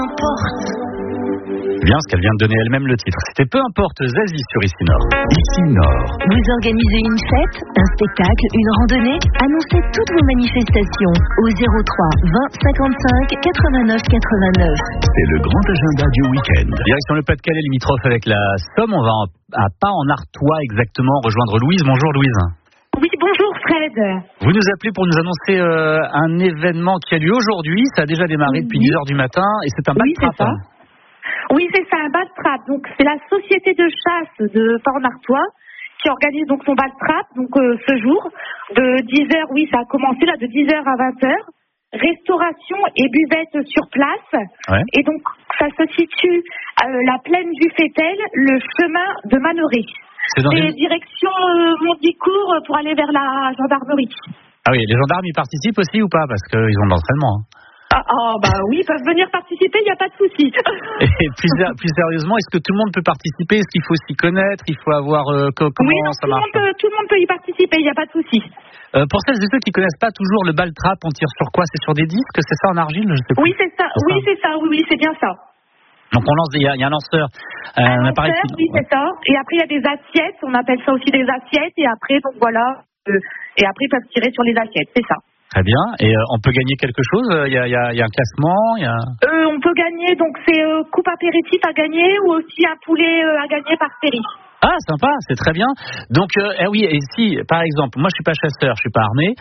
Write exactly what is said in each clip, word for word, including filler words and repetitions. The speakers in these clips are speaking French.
Bien, ce qu'elle vient de donner elle-même le titre. C'était Peu importe Zazie sur Ici Nord. Ici Nord. Vous organisez une fête, un spectacle, une randonnée? Annoncez toutes vos manifestations au zéro trois vingt cinquante-cinq quatre-vingt-neuf quatre-vingt-neuf. C'est le grand agenda du week-end. Direction le Pas-de-Calais, limitrophe avec la Somme. On va en, à pas en Artois exactement rejoindre Louise. Bonjour Louise. Oui, bonjour Fred. Vous nous appelez pour nous annoncer euh, un événement qui a lieu aujourd'hui. Ça a déjà démarré Oui. depuis dix heures du matin et c'est un Oui, backtrap. c'est ça. Oui, c'est ça, un bal trap. Donc, c'est la société de chasse de Port-Nartois qui organise donc son bal trap, donc euh, ce jour, de dix heures, oui, ça a commencé là, de dix heures à vingt heures. Restauration et buvette sur place. Ouais. Et donc, ça se situe euh, la plaine du Fétel, le chemin de Maneré. C'est dans C'est une... direction euh, Mondicourt pour aller vers la gendarmerie. Ah oui, les gendarmes y participent aussi ou pas? Parce qu'ils ont de l'entraînement. Hein. Ah, oh, bah oui, ils peuvent venir participer, il n'y a pas de souci. Et plus, plus sérieusement, est-ce que tout le monde peut participer? Est-ce qu'il faut s'y connaître? Il faut avoir euh, co- comment Oui, non, ça tout, le marche? monde peut, tout le monde peut y participer, il n'y a pas de souci. Euh, pour celles et ceux qui connaissent pas toujours le bal trap, on tire sur quoi? C'est sur des disques? C'est ça en argile? Je sais pas. Oui, c'est ça. C'est Oui, ça. c'est ça. Oui, oui, c'est bien ça. Donc on lance des, il y, a- il y a un lanceur, euh, Un un appareil. lanceur, qui- oui, c'est ça. Et après, il y a des assiettes. On appelle ça aussi des assiettes. Et après, donc voilà. Euh, et après, ils peuvent tirer sur les assiettes. C'est ça. Très bien. Et euh, on peut gagner quelque chose? Il y a, il y a, il y a un classement? Il y a... Euh, on peut gagner. Donc, c'est euh, coupe apéritif à gagner ou aussi un poulet euh, à gagner par série. Ah, sympa, c'est très bien. Donc, euh, eh oui, et si, par exemple, moi je suis pas chasseur, je suis pas armé,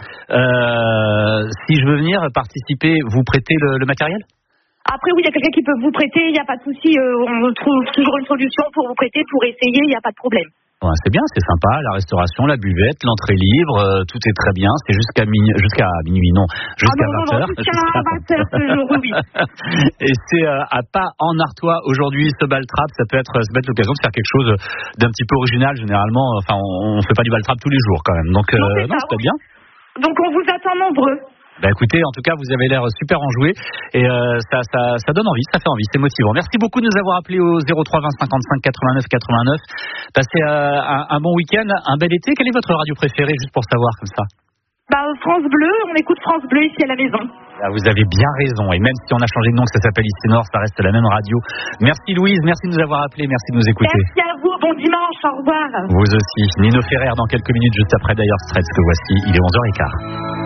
euh, si je veux venir participer, vous prêtez le, le matériel? Après, oui, il y a quelqu'un qui peut vous prêter. Il n'y a pas de souci. Euh, on trouve toujours une solution pour vous prêter, pour essayer. Il n'y a pas de problème. Ouais, c'est bien, c'est sympa, la restauration, la buvette, l'entrée libre, euh, tout est très bien, c'est jusqu'à minuit, jusqu'à minuit, non, jusqu'à Ah non, non, vingt non, heures. jusqu'à vingt heures ce jour, oui, oui. Et c'est euh, à pas en Artois aujourd'hui, ce bal trap, ça peut être, ça peut être l'occasion de faire quelque chose d'un petit peu original, généralement, enfin, on, on fait pas du bal trap tous les jours quand même, donc, euh, Non, c'est non, ça, c'est oui. bien. Donc, on vous attend nombreux. Bah écoutez, en tout cas, vous avez l'air super enjoué et euh, ça, ça, ça donne envie, ça fait envie, c'est motivant. Merci beaucoup de nous avoir appelés au zéro trois vingt cinquante-cinq quatre-vingt-neuf quatre-vingt-neuf. Passez euh, un, un bon week-end, un bel été. Quelle est votre radio préférée, juste pour savoir comme ça? Bah, France Bleu, on écoute France Bleu ici à la maison. Ah, vous avez bien raison, et même si on a changé de nom, que ça s'appelle Ici Nord, ça reste la même radio. Merci Louise, merci de nous avoir appelés, merci de nous écouter. Merci à vous, bon dimanche, au revoir. Vous aussi. Nino Ferrer dans quelques minutes, juste après d'ailleurs Straits, que voici, il est onze heures quinze.